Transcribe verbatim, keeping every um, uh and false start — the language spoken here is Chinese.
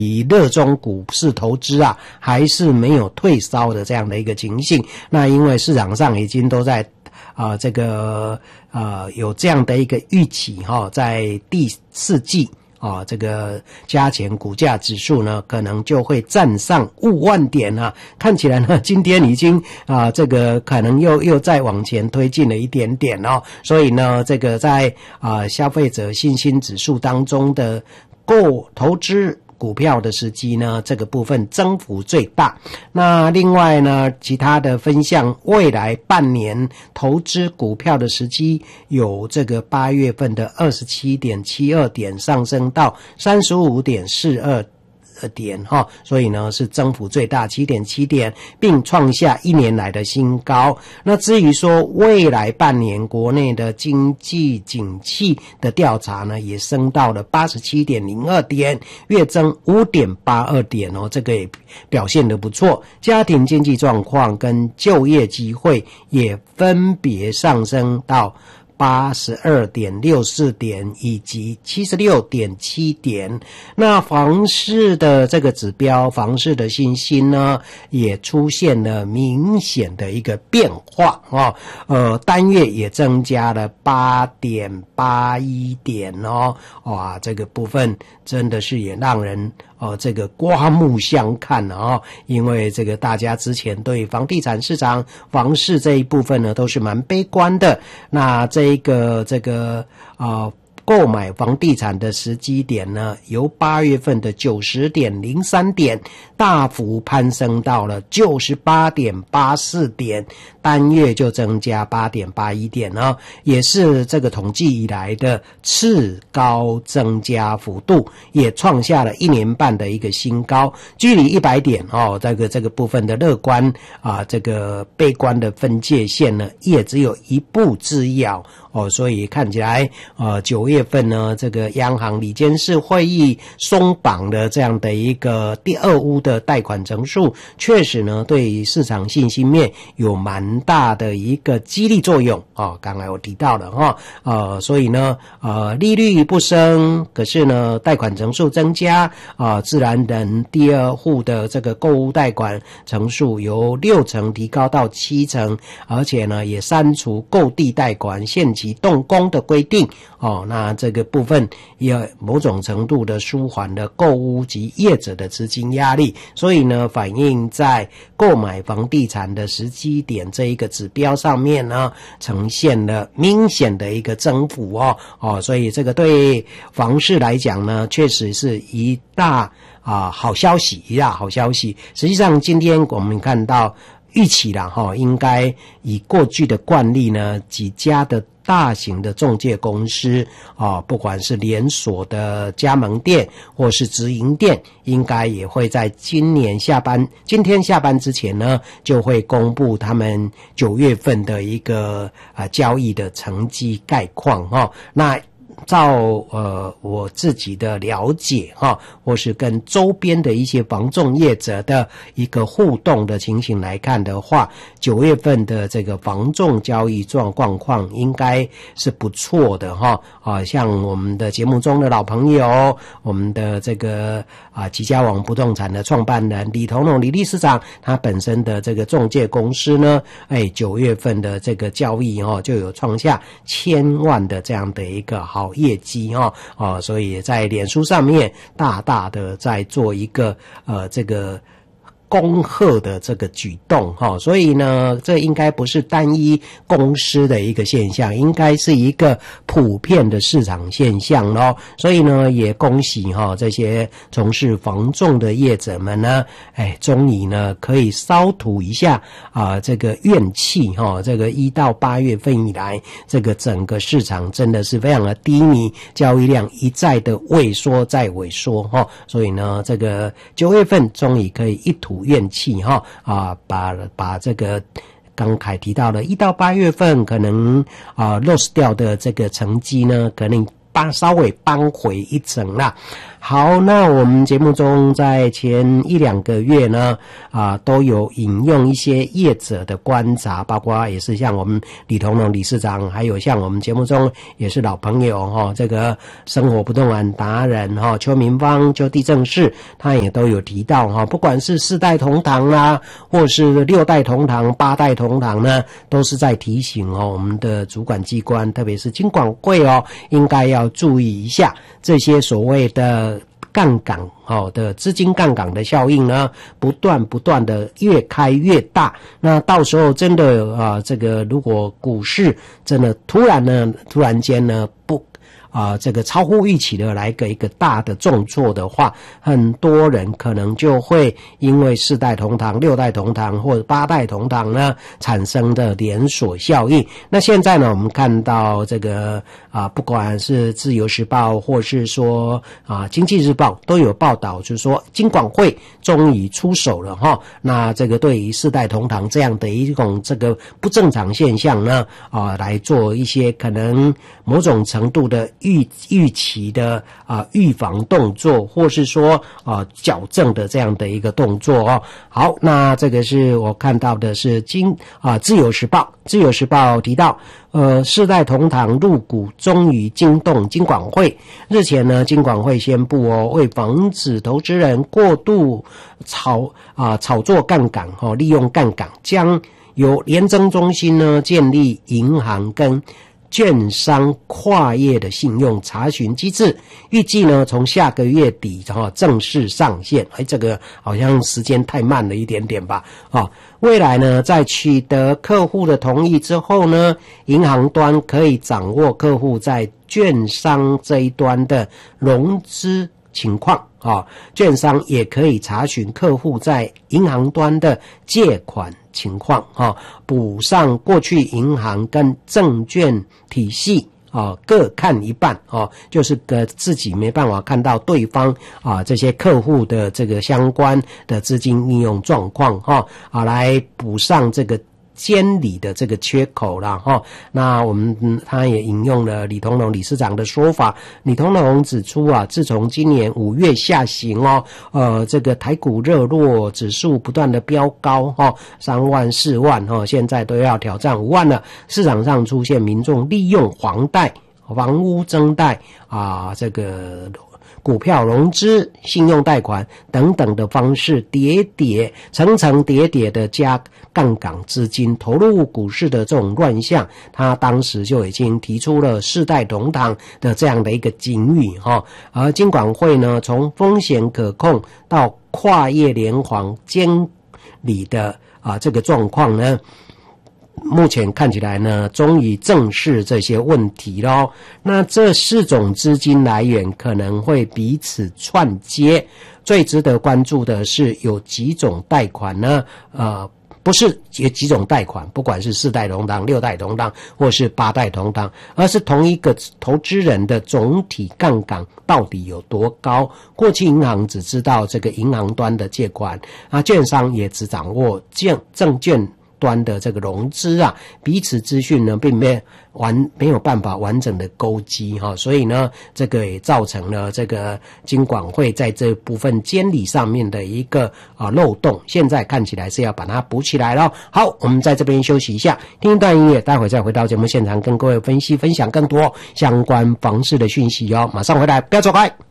以热衷股市投资啊，还是没有退烧的这样的一个情形。那因为市场上已经都在啊、呃、这个呃有这样的一个预期哈、哦，在第四季啊、哦、这个加权股价指数呢可能就会站上五万点啊，看起来呢今天已经啊、呃、这个可能又又再往前推进了一点点哦，所以呢这个在啊、呃、消费者信心指数当中的购投资股票的时机呢，这个部分增幅最大。那另外呢，其他的分项，未来半年投资股票的时机，有这个八月份的 二十七点七二 点上升到 三十五点四二点哈，所以呢是增幅最大 七点七 点，并创下一年来的新高。那至于说未来半年国内的经济景气的调查呢，也升到了 八十七点零二 点，月增 五点八二 点哦，这个也表现得不错。家庭经济状况跟就业机会也分别上升到八十二点六四 点以及 七十六点七 点。那房市的这个指标，房市的信心呢也出现了明显的一个变化哦，呃单月也增加了 八点八一 点哦，哇，这个部分真的是也让人哦，这个刮目相看哦，因为这个大家之前对房地产市场、房市这一部分呢都是蛮悲观的。那这一个这个呃购买房地产的时机点呢，由八月份的 九十点零三 点大幅攀升到了 九十八点八四 点，单月就增加 八点八一 点哦，也是这个统计以来的次高增加幅度，也创下了一年半的一个新高，距离一百点哦，这个这个部分的乐观啊，这个悲观的分界线呢，也只有一步之遥哦，所以看起来呃九月份呢，这个央行理监事会议松绑的这样的一个第二屋的贷款成数，确实呢对市场信心面有蛮大的一个激励作用哦，刚才我提到了哈、哦，呃，所以呢呃利率不升，可是呢贷款成数增加啊、呃，自然人第二户的这个购屋贷款成数由六成提高到七成，而且呢也删除购地贷款限期动工的规定哦，那这个部分也某种程度的舒缓了购屋及业者的资金压力，所以呢反映在购买房地产的时机点这一个指标上面呢，呈现了明显的一个增幅哦哦，所以这个对房市来讲呢，确实是一大啊好消息，一大好消息。实际上今天我们看到预期啦齁，应该以过去的惯例呢，几家的大型的仲介公司啊，不管是连锁的加盟店或是直营店，应该也会在今年下班今天下班之前呢，就会公布他们九月份的一个啊交易的成绩概况齁。那照呃我自己的了解哈，或是跟周边的一些房仲业者的一个互动的情形来看的话，九月份的这个房仲交易状况况应该是不错的哈啊，像我们的节目中的老朋友，我们的这个啊吉家网不动产的创办人李同龙李理事长，他本身的这个仲介公司呢，哎九月份的这个交易哦就有创下千万的这样的一个好业绩哦哦，所以在脸书上面大大的在做一个呃这个恭贺的这个举动哈，所以呢，这应该不是单一公司的一个现象，应该是一个普遍的市场现象咯。所以呢，也恭喜哈这些从事房仲的业者们呢，哎，终于呢可以稍吐一下啊、呃、这个怨气哈。这个一到八月份以来，这个整个市场真的是非常的低迷，交易量一再的萎缩再萎缩哈。所以呢，这个九月份终于可以一吐怨气哈啊，把把这个刚才提到的一到八月份可能啊 loss 掉的这个成绩呢，可能帮稍微扳回一城啦。 好，那我们节目中在前一两个月呢，啊，都有引用一些业者的观察，包括也是像我们李同荣理事长，还有像我们节目中也是老朋友哈、哦，这个生活不动产达人哈、哦，邱明芳、邱地正士，他也都有提到哈、哦，不管是四代同堂啦，或是六代同堂、八代同堂呢，都是在提醒哦，我们的主管机关，特别是金管会哦，应该要注意一下这些所谓的杠杆哦的资金杠杆的效应呢，不断不断的越开越大。那到时候真的啊，这个如果股市真的突然呢，突然间呢不。啊、呃，这个超乎预期的来个一个大的重挫的话，很多人可能就会因为四代同堂、六代同堂或者八代同堂呢产生的连锁效应。那现在呢，我们看到这个啊、呃，不管是自由时报或是说啊、呃、经济日报都有报道，就是说金管会终于出手了哈。那这个对于四代同堂这样的一种这个不正常现象呢，啊、呃，来做一些可能某种程度的。预预期的啊、呃、预防动作，或是说啊、呃、矫正的这样的一个动作哦。好，那这个是我看到的是金啊、呃、自由时报，自由时报提到，呃四代同堂入股终于惊动金管会。日前呢，金管会宣布哦，为防止投资人过度炒啊、呃、炒作杠杆哦，利用杠杆，将由联征中心呢建立银行跟券商跨业的信用查询机制，预计呢从下个月底哈、哦、正式上线。哎，这个好像时间太慢了一点点吧？啊、哦，未来呢在取得客户的同意之后呢，银行端可以掌握客户在券商这一端的融资情况啊、哦，券商也可以查询客户在银行端的借款情况啊，补上过去银行跟证券体系啊各看一半啊，就是个自己没办法看到对方啊这些客户的这个相关的资金运用状况哈啊，来补上这个监理的这个缺口啦哈。那我们、嗯、他也引用了李同荣理事长的说法，李同荣指出啊，自从今年五月下行哦，呃，这个台股热络，指数不断的飙高哈，三万四万哈，现在都要挑战五万了。市场上出现民众利用房贷、房屋增贷啊，这个。股票融资、信用贷款等等的方式叠叠层层叠叠的加杠杆资金投入股市的这种乱象，他当时就已经提出了世代同堂的这样的一个警语哈。而金管会呢，从风险可控到跨业联防监理的啊这个状况呢，目前看起来呢，终于正视这些问题咯。那这四种资金来源可能会彼此串接，最值得关注的是有几种贷款呢？呃，不是有几种贷款，不管是四代同堂、六代同堂，或是八代同堂，而是同一个投资人的总体杠杆到底有多高？过去银行只知道这个银行端的借款，啊，券商也只掌握证证券端的这个融资啊，彼此资讯呢并没有完没有办法完整的勾稽哈，所以呢，这个也造成了这个金管会在这部分监理上面的一个啊漏洞，现在看起来是要把它补起来了。好，我们在这边休息一下，听一段音乐，待会再回到节目现场，跟各位分析分享更多相关房市的讯息哦。马上回来，不要走开。